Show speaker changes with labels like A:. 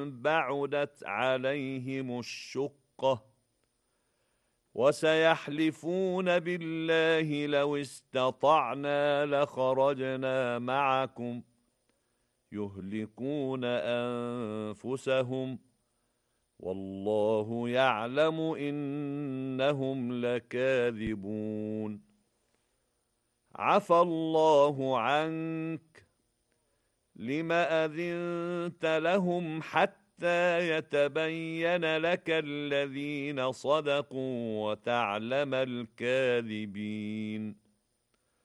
A: بعدت عليهم الشقة وسيحلفون بالله لو استطعنا لخرجنا معكم يهلكون أنفسهم والله يعلم إنهم لكاذبون عفى الله عنك لم أذنت لهم حتى يتبين لك الذين صدقوا وتعلم الكاذبين